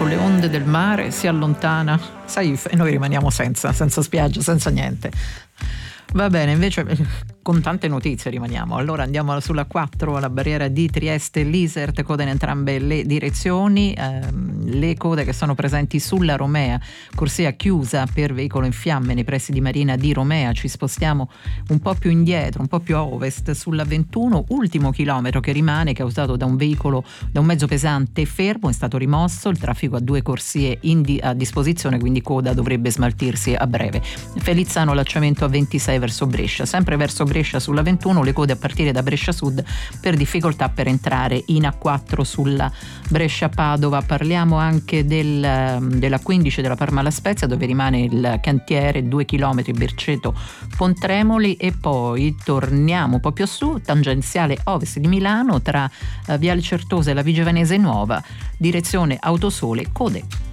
con le onde del mare, si allontana, sai, e noi rimaniamo senza spiaggia, senza niente. Va bene, invece con tante notizie rimaniamo. Allora andiamo sulla 4, alla barriera di Trieste l'Isert, coda in entrambe le direzioni, le code che sono presenti sulla Romea, corsia chiusa per veicolo in fiamme nei pressi di Marina di Romea. Ci spostiamo un po' più indietro, un po' più a ovest, sulla 21, ultimo chilometro che rimane, causato da un veicolo, da un mezzo pesante fermo, è stato rimosso, il traffico ha 2 corsie a disposizione, quindi coda dovrebbe smaltirsi a breve. Felizzano allacciamento a 26 verso Brescia, sempre verso Brescia sulla 21, le code a partire da Brescia Sud per difficoltà per entrare in A4 sulla Brescia-Padova. Parliamo anche della 15 della Parma La Spezia, dove rimane il cantiere, 2 km Berceto-Pontremoli, e poi torniamo un po' più a su, tangenziale ovest di Milano tra Viale Certosa e la Vigevanese Nuova, direzione Autosole, code.